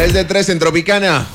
3 de 3 en Tropicana.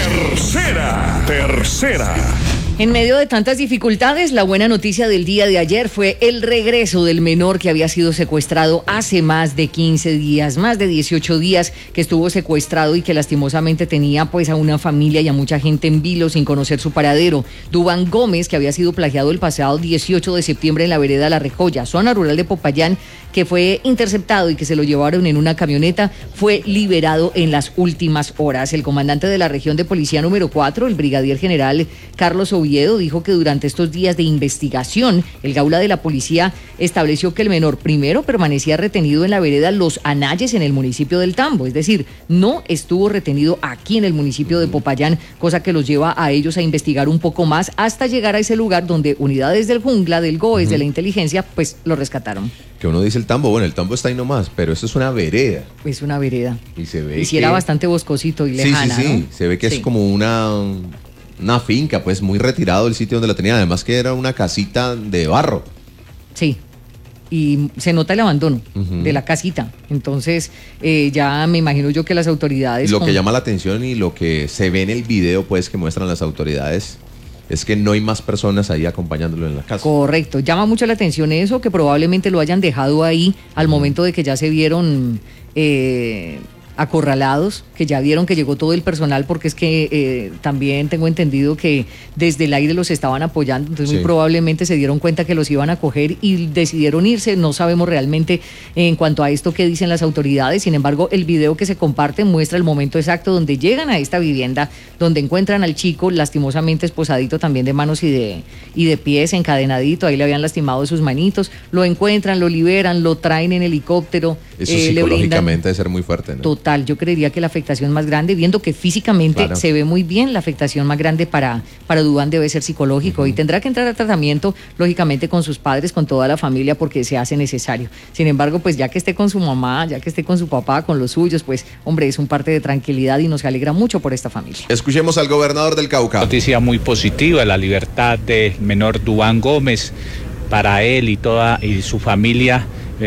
Tercera. En medio de tantas dificultades, la buena noticia del día de ayer fue el regreso del menor que había sido secuestrado hace más de 15 días, más de 18 días que estuvo secuestrado y que lastimosamente tenía pues a una familia y a mucha gente en vilo sin conocer su paradero. Duván Gómez, que había sido plagiado el pasado 18 de septiembre en la vereda La Rejoya, zona rural de Popayán, que fue interceptado y que se lo llevaron en una camioneta, fue liberado en las últimas horas. El comandante de la región de policía número 4, el brigadier general Carlos Oviedo, dijo que durante estos días de investigación, el Gaula de la policía estableció que el menor primero permanecía retenido en la vereda Los Anayes en el municipio del Tambo, es decir, no estuvo retenido aquí en el municipio de Popayán, cosa que los lleva a ellos a investigar un poco más hasta llegar a ese lugar donde unidades del Jungla, del GOES, de la inteligencia, pues lo rescataron. Que uno dice el Tambo, bueno, el Tambo está ahí nomás, pero esto es una vereda. Es una vereda. Y se ve si era bastante boscosito y lejana, sí, ¿no? Se ve que es como una finca, pues muy retirado del sitio donde la tenía, además que era una casita de barro. Sí, y se nota el abandono de la casita, entonces ya me imagino yo que las autoridades... Lo que llama la atención y lo que se ve en el video, pues, que muestran las autoridades, es que no hay más personas ahí acompañándolo en la casa. Correcto, llama mucho la atención eso, que probablemente lo hayan dejado ahí al momento de que ya se vieron acorralados, que ya vieron que llegó todo el personal, porque es que también tengo entendido que desde el aire los estaban apoyando, entonces muy probablemente se dieron cuenta que los iban a coger y decidieron irse. No sabemos realmente en cuanto a esto qué dicen las autoridades, sin embargo el video que se comparte muestra el momento exacto donde llegan a esta vivienda, donde encuentran al chico lastimosamente esposadito también de manos y de pies, encadenadito, ahí le habían lastimado sus manitos, lo encuentran, lo liberan, lo traen en helicóptero. Eso psicológicamente debe ser muy fuerte, ¿no? Total, yo creería que la afectación más grande, viendo que físicamente se ve muy bien, la afectación más grande para Duván debe ser psicológico y tendrá que entrar a tratamiento, lógicamente, con sus padres, con toda la familia, porque se hace necesario. Sin embargo, pues ya que esté con su mamá, ya que esté con su papá, con los suyos, pues, hombre, es un parte de tranquilidad y nos alegra mucho por esta familia. Escuchemos al gobernador del Cauca. Noticia muy positiva, la libertad del menor Duván Gómez. Para él y su familia,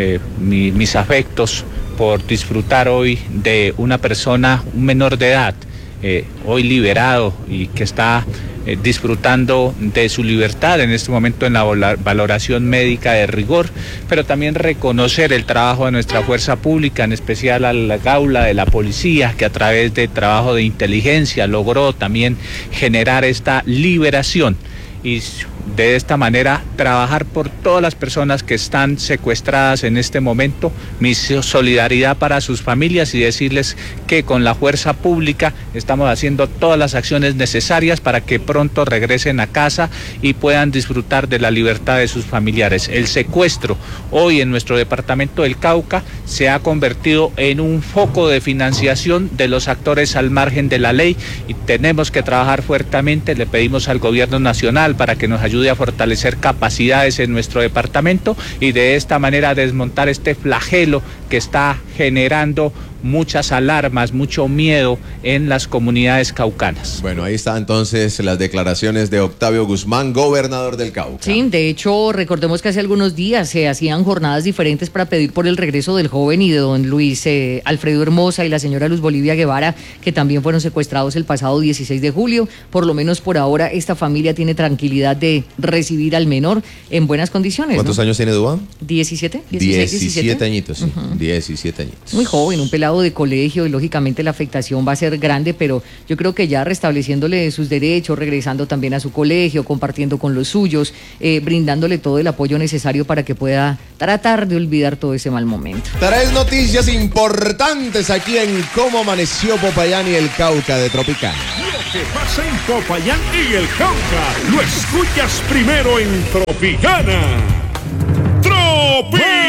mis afectos por disfrutar hoy de una persona, un menor de edad, hoy liberado y que está disfrutando de su libertad en este momento en la valoración médica de rigor, pero también reconocer el trabajo de nuestra fuerza pública, en especial a la Gaula de la policía, que a través de trabajo de inteligencia logró también generar esta liberación y de esta manera trabajar por todas las personas que están secuestradas en este momento. Mi solidaridad para sus familias y decirles que con la fuerza pública estamos haciendo todas las acciones necesarias para que pronto regresen a casa y puedan disfrutar de la libertad de sus familiares. El secuestro hoy en nuestro departamento del Cauca se ha convertido en un foco de financiación de los actores al margen de la ley y tenemos que trabajar fuertemente. Le pedimos al gobierno nacional para que nos ayude a fortalecer capacidades en nuestro departamento y de esta manera desmontar este flagelo que está generando muchas alarmas, mucho miedo en las comunidades caucanas. Bueno, ahí está entonces las declaraciones de Octavio Guzmán, gobernador del Cauca. Sí, de hecho, recordemos que hace algunos días se hacían jornadas diferentes para pedir por el regreso del joven y de don Luis Alfredo Hermosa y la señora Luz Bolivia Guevara, que también fueron secuestrados el pasado 16 de julio. Por lo menos por ahora esta familia tiene tranquilidad de recibir al menor en buenas condiciones. ¿Cuántos años tiene Duván? 17 añitos, sí. 17 añitos. Muy joven, un pelado de colegio y lógicamente la afectación va a ser grande, pero yo creo que ya restableciéndole sus derechos, regresando también a su colegio, compartiendo con los suyos, brindándole todo el apoyo necesario para que pueda tratar de olvidar todo ese mal momento. 3 noticias importantes aquí en Cómo Amaneció Popayán y el Cauca de Tropicana. Lo que pasa en Popayán y el Cauca lo escuchas primero en Tropicana. ¡Tropicana!